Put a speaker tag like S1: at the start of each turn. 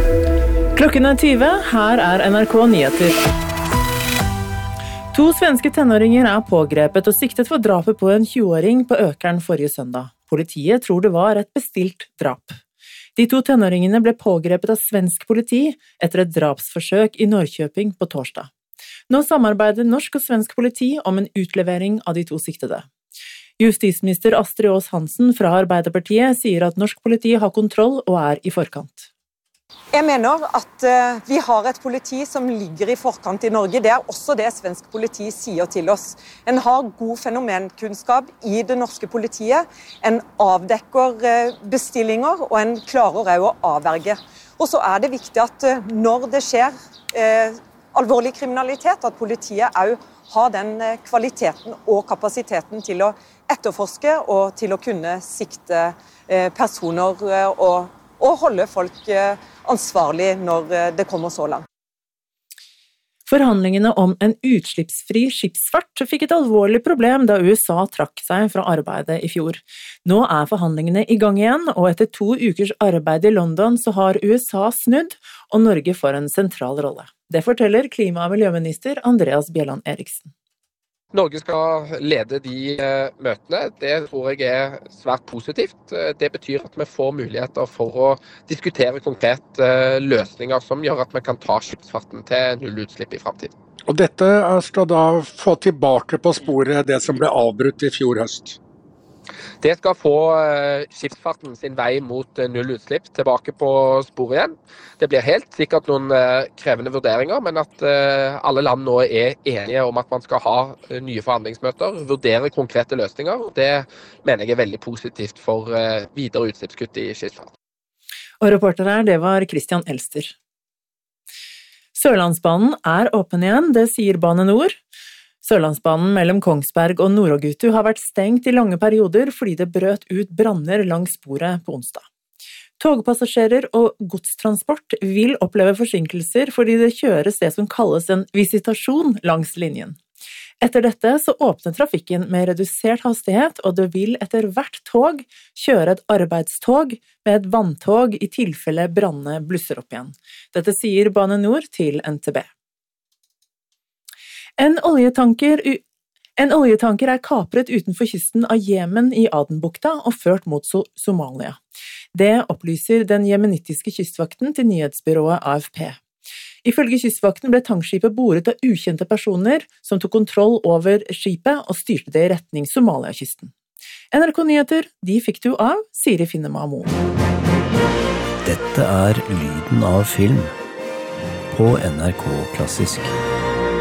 S1: Klokken 20, her NRK Nyheter. 2 svenske tenåringer pågrepet og siktet for drapet på en 20-åring på Økern forrige søndag. Politiet tror det var et bestilt drap. De 2 tenåringene ble pågrepet av svensk politi etter et drapsforsøk i Norrköping på torsdag. Nå samarbeider norsk og svensk politi om en utlevering av de 2 siktede. Justisminister Astrid Aas Hansen fra Arbeiderpartiet sier at norsk politi har kontroll og i forkant.
S2: Jeg mener at vi har et politi som ligger i forkant i Norge. Det også det svensk politi sier til oss. En har god fenomenkunnskap i det norske politiet. En avdekker bestillinger, og en klarer også å avverge. Og så det viktig at når det skjer alvorlig kriminalitet, at politiet også har den kvaliteten og kapasiteten til å etterforske og til å kunne sikte personer og holde folk ansvarlig når det kommer så langt.
S1: Forhandlingene om en utslippsfri skipsfart fikk et alvorlig problem da USA trakk seg fra arbeidet i fjor. Nå forhandlingene i gang igjen, og etter 2 ukers arbeid i London så har USA snudd, og Norge får en sentral rolle. Det forteller klima- og miljøminister Andreas Bjelland Eriksen.
S3: Norge skal lede de møtene. Det tror jeg svært positivt. Det betyr at vi får muligheter for å diskutere konkrete løsninger som gjør at vi kan ta skipsfarten til nullutslipp i fremtiden.
S4: Og dette skal da få tilbake på sporet det som ble avbrutt i fjor høst?
S3: Det skal få skipsfarten sin vei mot nullutslipp tilbake på sporet igjen. Det blir helt sikkert noen krevende vurderinger, men at alle land nå enige om at man skal ha nye forhandlingsmøter, vurdere konkrete løsninger, det mener jeg veldig positivt for videre utslippskutt i skipsfarten.
S1: Og reporter det var Christian Elster. Sørlandsbanen åpen igjen, det sier Bane NOR. Sørlandsbanen mellom Kongsberg og Nord-Ogutu har vært stengt i lange perioder fordi det brøt ut branner langs sporet på onsdag. Togpassasjerer og godstransport vil oppleve forsinkelser fordi det kjøres det som kalles en visitasjon langs linjen. Etter dette så åpner trafikken med redusert hastighet, og det vil etter hvert tog kjøre et arbeidstog med et vanntog i tilfelle brannene blusser opp igjen. Dette sier Bane NOR til NTB. En oljetanker kapret utenfor kysten av Jemen i Adenbukta og ført mot Somalia. Det opplyser den jemenittiske kystvakten til nyhetsbyrået AFP. Ifølge kystvakten ble tankskipet boret av ukjente personer som tok kontroll over skipet og styrte det i retning Somalia-kysten. NRK Nyheter, de fikk du av Siri Finnema Moe.
S5: Dette lyden av film på NRK Klassisk.